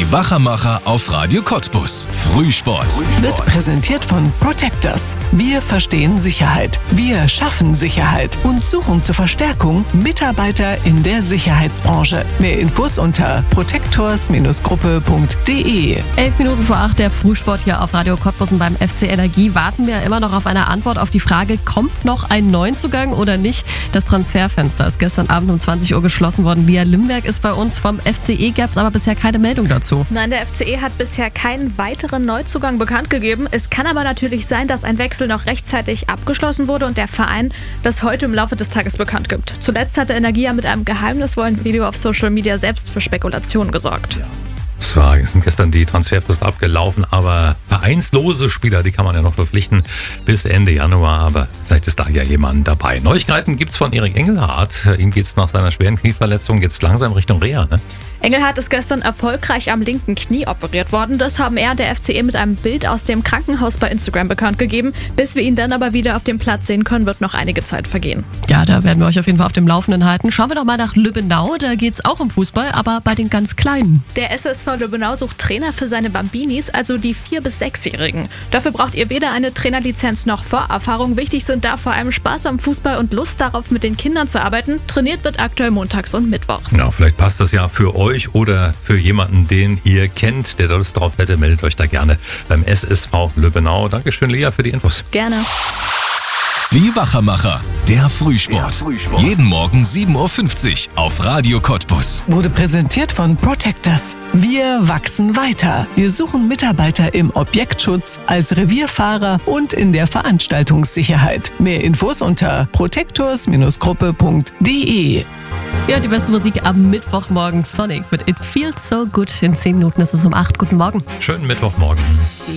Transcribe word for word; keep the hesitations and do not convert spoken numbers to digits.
Die Wachermacher auf Radio Cottbus. Frühsport. Wird präsentiert von Protectors. Wir verstehen Sicherheit. Wir schaffen Sicherheit und suchen zur Verstärkung Mitarbeiter in der Sicherheitsbranche. Mehr Infos unter protectors Gruppe punkt de. Elf Minuten vor acht, der Frühsport hier auf Radio Cottbus, und beim F C Energie warten wir immer noch auf eine Antwort auf die Frage, kommt noch ein Neuzugang oder nicht? Das Transferfenster ist gestern Abend um zwanzig Uhr geschlossen worden. Lia Limberg ist bei uns. Vom F C E gab es aber bisher keine Meldung dazu. Nein, der F C E hat bisher keinen weiteren Neuzugang bekannt gegeben. Es kann aber natürlich sein, dass ein Wechsel noch rechtzeitig abgeschlossen wurde und der Verein das heute im Laufe des Tages bekannt gibt. Zuletzt hatte Energie ja mit einem geheimnisvollen Video auf Social Media selbst für Spekulationen gesorgt. Ja. Zwar sind gestern die Transferfrist abgelaufen, aber vereinslose Spieler, die kann man ja noch verpflichten bis Ende Januar, aber vielleicht ist da ja jemand dabei. Neuigkeiten gibt's von Erik Engelhardt. Ihm geht's nach seiner schweren Knieverletzung jetzt langsam Richtung Reha, ne? Engelhardt ist gestern erfolgreich am linken Knie operiert worden. Das haben er und der F C E mit einem Bild aus dem Krankenhaus bei Instagram bekannt gegeben. Bis wir ihn dann aber wieder auf dem Platz sehen können, wird noch einige Zeit vergehen. Ja, da werden wir euch auf jeden Fall auf dem Laufenden halten. Schauen wir doch mal nach Lübbenau. Da geht's auch um Fußball, aber bei den ganz Kleinen. Der S S V Lübbenau sucht Trainer für seine Bambinis, also die vier- bis sechsjährigen. Dafür braucht ihr weder eine Trainerlizenz noch Vorerfahrung. Wichtig sind da vor allem Spaß am Fußball und Lust darauf, mit den Kindern zu arbeiten. Trainiert wird aktuell montags und mittwochs. Ja, vielleicht passt das ja für euch oder für jemanden, den ihr kennt, der Lust drauf hätte. Meldet euch da gerne beim S S V Lübbenau. Dankeschön, Lea, für die Infos. Gerne. Die Wachermacher, der Frühsport. Frühsport. Jeden Morgen sieben Uhr fünfzig auf Radio Cottbus. Wurde präsentiert von Protectors. Wir wachsen weiter. Wir suchen Mitarbeiter im Objektschutz, als Revierfahrer und in der Veranstaltungssicherheit. Mehr Infos unter protectors Gruppe punkt de. Ja, die beste Musik am Mittwochmorgen. Sonic mit It Feels So Good. In zehn Minuten ist es um acht. Guten Morgen. Schönen Mittwochmorgen.